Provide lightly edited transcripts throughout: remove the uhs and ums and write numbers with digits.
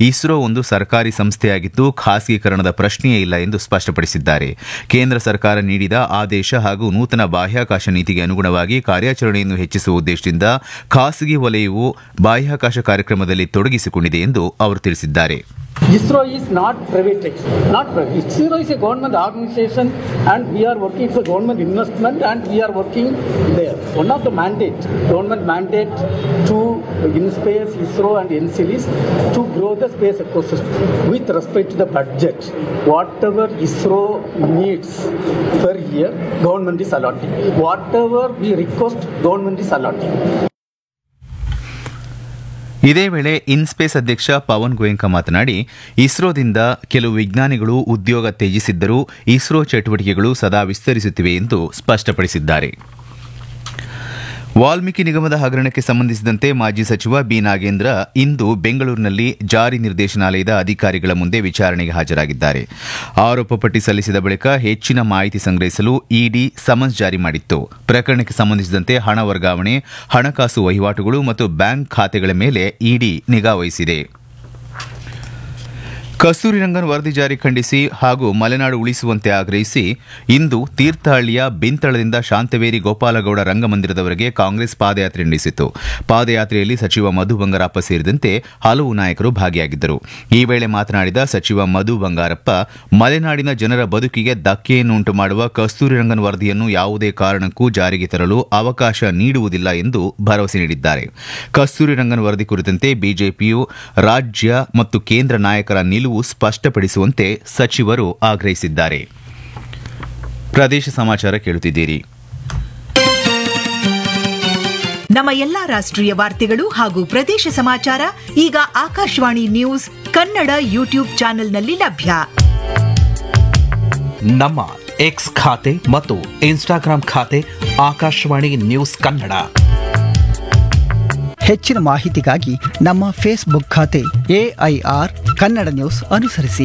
ಇಸ್ರೋ ಒಂದು ಸರ್ಕಾರಿ ಸಂಸ್ಥೆಯಾಗಿದ್ದು ಖಾಸಗೀಕರಣದ ಪ್ರಶ್ನೆಯೇ ಇಲ್ಲ ಎಂದು ಸ್ಪಷ್ಟಪಡಿಸಿದ್ದಾರೆ. ಕೇಂದ್ರ ಸರ್ಕಾರ ನೀಡಿದ ಆದೇಶ ಹಾಗೂ ನೂತನ ಬಾಹ್ಯಾಕಾಶ ನೀತಿಗೆ ಅನುಗುಣವಾಗಿ ಕಾರ್ಯಾಚರಣೆಯನ್ನು ಹೆಚ್ಚಿಸುವ ಉದ್ದೇಶದಿಂದ ಖಾಸಗಿ ವಲಯವು ಬಾಹ್ಯಾಕಾಶ ಕಾರ್ಯಕ್ರಮದಲ್ಲಿ ತೊಡಗಿಸಿಕೊಂಡಿದೆ ಎಂದು ಅವರು ತಿಳಿಸಿದ್ದಾರೆ. ISRO is not private. ISRO is a government organization and we are working for government investment and we are working there. One of the government mandate to InSpace, ISRO and NCL to grow the space ecosystem with respect to the budget. Whatever ISRO needs per year, government is allotting. Whatever we request, government is allotting. ಇದೇ ವೇಳೆ IN-SPACe ಅಧ್ಯಕ್ಷ ಪವನ್ ಗೋಯಂಕ ಮಾತನಾಡಿ, ಇಸ್ರೋದಿಂದ ಕೆಲವು ವಿಜ್ಞಾನಿಗಳು ಉದ್ಯೋಗ ತ್ಯಜಿಸಿದ್ದರೂ ಇಸ್ರೋ ಚಟುವಟಿಕೆಗಳು ಸದಾ ವಿಸ್ತರಿಸುತ್ತಿವೆ ಎಂದು ಸ್ಪಷ್ಟಪಡಿಸಿದ್ದಾರೆ. ವಾಲ್ಮೀಕಿ ನಿಗಮದ ಹಗರಣಕ್ಕೆ ಸಂಬಂಧಿಸಿದಂತೆ ಮಾಜಿ ಸಚಿವ ಬಿ ನಾಗೇಂದ್ರ ಇಂದು ಬೆಂಗಳೂರಿನಲ್ಲಿ ಜಾರಿ ನಿರ್ದೇಶನಾಲಯದ ಅಧಿಕಾರಿಗಳ ಮುಂದೆ ವಿಚಾರಣೆಗೆ ಹಾಜರಾಗಿದ್ದಾರೆ. ಆರೋಪ ಪಟ್ಟಿ ಸಲ್ಲಿಸಿದ ಬಳಿಕ ಹೆಚ್ಚಿನ ಮಾಹಿತಿ ಸಂಗ್ರಹಿಸಲು ಇಡಿ ಸಮನ್ಸ್ ಜಾರಿ ಮಾಡಿತ್ತು. ಪ್ರಕರಣಕ್ಕೆ ಸಂಬಂಧಿಸಿದಂತೆ ಹಣ ವರ್ಗಾವಣೆ, ಹಣಕಾಸು ವಹಿವಾಟುಗಳು ಮತ್ತು ಬ್ಯಾಂಕ್ ಖಾತೆಗಳ ಮೇಲೆ ಇಡಿ ನಿಗಾ ವಹಿಸಿದೆ. ಕಸ್ತೂರಿ ರಂಗನ್ ವರದಿ ಜಾರಿ ಖಂಡಿಸಿ ಹಾಗೂ ಮಲೆನಾಡು ಉಳಿಸುವಂತೆ ಆಗ್ರಹಿಸಿ ಇಂದು ತೀರ್ಥಹಳ್ಳಿಯ ಬಿಂತಳದಿಂದ ಶಾಂತವೇರಿ ಗೋಪಾಲಗೌಡ ರಂಗಮಂದಿರದವರೆಗೆ ಕಾಂಗ್ರೆಸ್ ಪಾದಯಾತ್ರೆ ನಡೆಸಿತು. ಪಾದಯಾತ್ರೆಯಲ್ಲಿ ಸಚಿವ ಮಧು ಬಂಗಾರಪ್ಪ ಸೇರಿದಂತೆ ಹಲವು ನಾಯಕರು ಭಾಗಿಯಾಗಿದ್ದರು. ಈ ವೇಳೆ ಮಾತನಾಡಿದ ಸಚಿವ ಮಧು ಬಂಗಾರಪ್ಪ, ಮಲೆನಾಡಿನ ಜನರ ಬದುಕಿಗೆ ಧಕ್ಕೆಯನ್ನುಂಟು ಮಾಡುವ ಕಸ್ತೂರಿ ರಂಗನ್ ವರದಿಯನ್ನು ಯಾವುದೇ ಕಾರಣಕ್ಕೂ ಜಾರಿಗೆ ತರಲು ಅವಕಾಶ ನೀಡುವುದಿಲ್ಲ ಎಂದು ಭರವಸೆ ನೀಡಿದ್ದಾರೆ. ಕಸ್ತೂರಿ ರಂಗನ್ ವರದಿ ಕುರಿತಂತೆ ಬಿಜೆಪಿಯು ರಾಜ್ಯ ಮತ್ತು ಕೇಂದ್ರ ನಾಯಕರ ನಿಲುವು ಸ್ಪಷ್ಟಪಡಿಸುವಂತೆ ಸಚಿವರು ಆಗ್ರಹಿಸಿದ್ದಾರೆ. ಪ್ರದೇಶ ಸಮಾಚಾರ ಕೇಳುತ್ತಿದ್ದೀರಿ. ನಮ್ಮ ಎಲ್ಲಾ ರಾಷ್ಟ್ರೀಯ ವಾರ್ತೆಗಳು ಹಾಗೂ ಪ್ರದೇಶ ಸಮಾಚಾರ ಈಗ ಆಕಾಶವಾಣಿ ನ್ಯೂಸ್ ಕನ್ನಡ ಯೂಟ್ಯೂಬ್ ಚಾನೆಲ್ನಲ್ಲಿ ಲಭ್ಯ. ನಮ್ಮ ಎಕ್ಸ್ ಖಾತೆ ಮತ್ತು ಇನ್ಸ್ಟಾಗ್ರಾಂ ಖಾತೆ ಆಕಾಶವಾಣಿ ನ್ಯೂಸ್ ಕನ್ನಡ. ಹೆಚ್ಚಿನ ಮಾಹಿತಿಗಾಗಿ ನಮ್ಮ ಫೇಸ್ಬುಕ್ ಖಾತೆ ಎಐಆರ್ ಕನ್ನಡ ನ್ಯೂಸ್ ಅನುಸರಿಸಿ.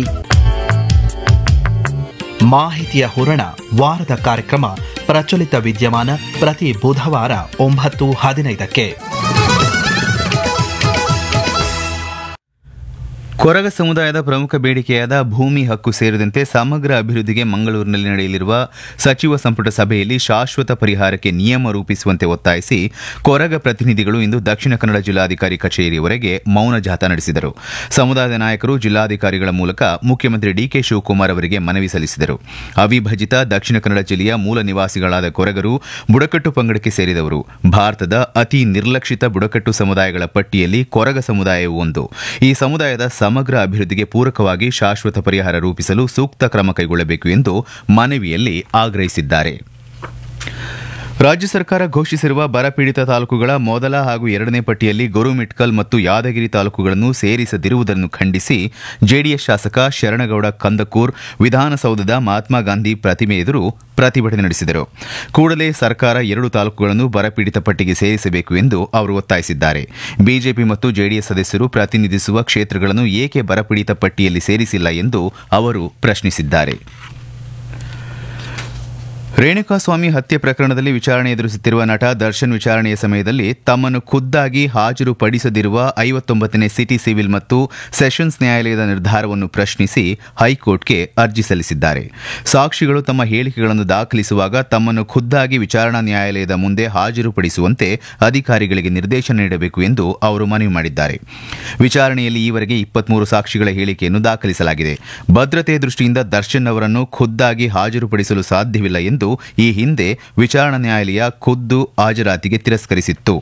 ಮಾಹಿತಿಯ ಹೂರಣ ವಾರದ ಕಾರ್ಯಕ್ರಮ ಪ್ರಚಲಿತ ವಿದ್ಯಮಾನ ಪ್ರತಿ ಬುಧವಾರ 9:15ಕ್ಕೆ. ಕೊರಗ ಸಮುದಾಯದ ಪ್ರಮುಖ ಬೇಡಿಕೆಯಾದ ಭೂಮಿ ಹಕ್ಕು ಸೇರಿದಂತೆ ಸಮಗ್ರ ಅಭಿವೃದ್ಧಿಗೆ ಮಂಗಳೂರಿನಲ್ಲಿ ನಡೆಯಲಿರುವ ಸಚಿವ ಸಂಪುಟ ಸಭೆಯಲ್ಲಿ ಶಾಶ್ವತ ಪರಿಹಾರಕ್ಕೆ ನಿಯಮ ರೂಪಿಸುವಂತೆ ಒತ್ತಾಯಿಸಿ ಕೊರಗ ಪ್ರತಿನಿಧಿಗಳು ಇಂದು ದಕ್ಷಿಣ ಕನ್ನಡ ಜಿಲ್ಲಾಧಿಕಾರಿ ಕಚೇರಿಯವರೆಗೆ ಮೌನ ಜಾಥಾ ನಡೆಸಿದರು. ಸಮುದಾಯದ ನಾಯಕರು ಜಿಲ್ಲಾಧಿಕಾರಿಗಳ ಮೂಲಕ ಮುಖ್ಯಮಂತ್ರಿ ಡಿಕೆ ಶಿವಕುಮಾರ್ ಅವರಿಗೆ ಮನವಿ ಸಲ್ಲಿಸಿದರು. ಅವಿಭಜಿತ ದಕ್ಷಿಣ ಕನ್ನಡ ಜಿಲ್ಲೆಯ ಮೂಲ ನಿವಾಸಿಗಳಾದ ಕೊರಗರು ಬುಡಕಟ್ಟು ಪಂಗಡಕ್ಕೆ ಸೇರಿದವರು. ಭಾರತದ ಅತಿ ನಿರ್ಲಕ್ಷಿತ ಬುಡಕಟ್ಟು ಸಮುದಾಯಗಳ ಪಟ್ಟಿಯಲ್ಲಿ ಕೊರಗ ಸಮುದಾಯವೂ ಒಂದು. ಈ ಸಮುದಾಯದ ಸಮಗ್ರ ಅಭಿವೃದ್ಧಿಗೆ ಪೂರಕವಾಗಿ ಶಾಶ್ವತ ಪರಿಹಾರ ರೂಪಿಸಲು ಸೂಕ್ತ ಕ್ರಮ ಕೈಗೊಳ್ಳಬೇಕು ಎಂದು ಮನವಿಯಲ್ಲಿ ಆಗ್ರಹಿಸಿದ್ದಾರೆ. ರಾಜ್ಯ ಸರ್ಕಾರ ಘೋಷಿಸಿರುವ ಬರಪೀಡಿತ ತಾಲೂಕುಗಳ ಮೊದಲ ಹಾಗೂ ಎರಡನೇ ಪಟ್ಟಿಯಲ್ಲಿ ಗುರುಮಿಟ್ಕಲ್ ಮತ್ತು ಯಾದಗಿರಿ ತಾಲೂಕುಗಳನ್ನು ಸೇರಿಸದಿರುವುದನ್ನು ಖಂಡಿಸಿ ಜೆಡಿಎಸ್ ಶಾಸಕ ಶರಣಗೌಡ ಕಂದಕೂರ್ ವಿಧಾನಸೌಧದ ಮಹಾತ್ಮ ಗಾಂಧಿ ಪ್ರತಿಮೆ ಎದುರು ಪ್ರತಿಭಟನೆ ನಡೆಸಿದರು. ಕೂಡಲೇ ಸರ್ಕಾರ 2 ತಾಲೂಕುಗಳನ್ನು ಬರಪೀಡಿತ ಪಟ್ಟಿಗೆ ಸೇರಿಸಬೇಕು ಎಂದು ಅವರು ಒತ್ತಾಯಿಸಿದ್ದಾರೆ. ಬಿಜೆಪಿ ಮತ್ತು ಜೆಡಿಎಸ್ ಸದಸ್ಯರು ಪ್ರತಿನಿಧಿಸುವ ಕ್ಷೇತ್ರಗಳನ್ನು ಏಕೆ ಬರಪೀಡಿತ ಪಟ್ಟಿಯಲ್ಲಿ ಸೇರಿಸಿಲ್ಲ ಎಂದು ಅವರು ಪ್ರಶ್ನಿಸಿದ್ದಾರೆ. ರೇಣುಕಾಸ್ವಾಮಿ ಹತ್ಯೆ ಪ್ರಕರಣದಲ್ಲಿ ವಿಚಾರಣೆ ಎದುರಿಸುತ್ತಿರುವ ನಟ ದರ್ಶನ್ ವಿಚಾರಣೆಯ ಸಮಯದಲ್ಲಿ ತಮ್ಮನ್ನು ಖುದ್ದಾಗಿ ಹಾಜರುಪಡಿಸದಿರುವ 59ನೇ ಸಿಟಿ ಸಿವಿಲ್ ಮತ್ತು ಸೆಷನ್ಸ್ ನ್ಯಾಯಾಲಯದ ನಿರ್ಧಾರವನ್ನು ಪ್ರಶ್ನಿಸಿ ಹೈಕೋರ್ಟ್ಗೆ ಅರ್ಜಿ ಸಲ್ಲಿಸಿದ್ದಾರೆ. ಸಾಕ್ಷಿಗಳು ತಮ್ಮ ಹೇಳಿಕೆಗಳನ್ನು ದಾಖಲಿಸುವಾಗ ತಮ್ಮನ್ನು ಖುದ್ದಾಗಿ ವಿಚಾರಣಾ ನ್ಯಾಯಾಲಯದ ಮುಂದೆ ಹಾಜರುಪಡಿಸುವಂತೆ ಅಧಿಕಾರಿಗಳಿಗೆ ನಿರ್ದೇಶನ ನೀಡಬೇಕು ಎಂದು ಅವರು ಮನವಿ ಮಾಡಿದ್ದಾರೆ. ವಿಚಾರಣೆಯಲ್ಲಿ ಈವರೆಗೆ 23 ಸಾಕ್ಷಿಗಳ ಹೇಳಿಕೆಯನ್ನು ದಾಖಲಿಸಲಾಗಿದೆ. ಭದ್ರತೆಯ ದೃಷ್ಟಿಯಿಂದ ದರ್ಶನ್ ಅವರನ್ನು ಖುದ್ದಾಗಿ ಹಾಜರುಪಡಿಸಲು ಸಾಧ್ಯವಿಲ್ಲ ಎಂದು ಈ ಹಿಂದೆ ವಿಚಾರಣಾ ನ್ಯಾಯಾಲಯ ಖುದ್ದು ಹಾಜರಾತಿಗೆ ತಿರಸ್ಕರಿಸಿತ್ತು.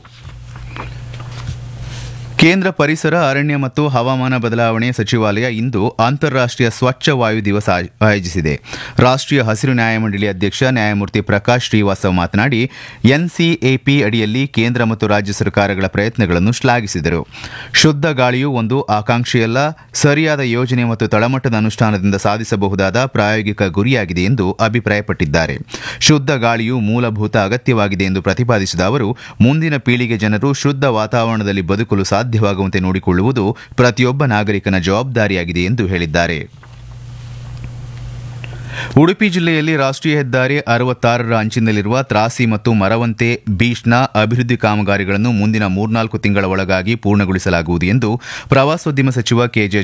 ಕೇಂದ್ರ ಪರಿಸರ, ಅರಣ್ಯ ಮತ್ತು ಹವಾಮಾನ ಬದಲಾವಣೆ ಸಚಿವಾಲಯ ಇಂದು ಅಂತಾರಾಷ್ಟ್ರೀಯ ಸ್ವಚ್ಛ ವಾಯು ದಿವಸ ಆಯೋಜಿಸಿದೆ. ರಾಷ್ಟ್ರೀಯ ಹಸಿರು ನ್ಯಾಯಮಂಡಳಿ ಅಧ್ಯಕ್ಷ ನ್ಯಾಯಮೂರ್ತಿ ಪ್ರಕಾಶ್ ಶ್ರೀವಾಸ್ತವ್ ಮಾತನಾಡಿ, ಎನ್ಸಿಎಪಿ ಅಡಿಯಲ್ಲಿ ಕೇಂದ್ರ ಮತ್ತು ರಾಜ್ಯ ಸರ್ಕಾರಗಳ ಪ್ರಯತ್ನಗಳನ್ನು ಶ್ಲಾಘಿಸಿದರು. ಶುದ್ಧ ಗಾಳಿಯು ಒಂದು ಆಕಾಂಕ್ಷೆಯಲ್ಲ, ಸರಿಯಾದ ಯೋಜನೆ ಮತ್ತು ತಳಮಟ್ಟದ ಅನುಷ್ಠಾನದಿಂದ ಸಾಧಿಸಬಹುದಾದ ಪ್ರಾಯೋಗಿಕ ಗುರಿಯಾಗಿದೆ ಎಂದು ಅಭಿಪ್ರಾಯಪಟ್ಟಿದ್ದಾರೆ. ಶುದ್ಧ ಗಾಳಿಯು ಮೂಲಭೂತ ಅಗತ್ಯವಾಗಿದೆ ಎಂದು ಪ್ರತಿಪಾದಿಸಿದ ಅವರು, ಮುಂದಿನ ಪೀಳಿಗೆ ಜನರು ಶುದ್ಧ ವಾತಾವರಣದಲ್ಲಿ ಬದುಕಲು ಸಾಧ್ಯವಾಗುವಂತೆ ನೋಡಿಕೊಳ್ಳುವುದು ಪ್ರತಿಯೊಬ್ಬ ನಾಗರಿಕನ ಜವಾಬ್ದಾರಿಯಾಗಿದೆ ಎಂದು ಹೇಳಿದ್ದಾರೆ. ಉಡುಪಿ ಜಿಲ್ಲೆಯಲ್ಲಿ ರಾಷ್ಟ್ರೀಯ ಹೆದ್ದಾರಿ 66ರ ಅಂಚಿನಲ್ಲಿರುವ ತ್ರಾಸಿ ಮತ್ತು ಮರವಂತೆ ಬೀಚ್ನ ಅಭಿವೃದ್ಧಿ ಕಾಮಗಾರಿಗಳನ್ನು ಮುಂದಿನ 3-4 ತಿಂಗಳ ಒಳಗಾಗಿ ಪೂರ್ಣಗೊಳಿಸಲಾಗುವುದು ಎಂದು ಪ್ರವಾಸೋದ್ಯಮ ಸಚಿವ ಕೆಜೆ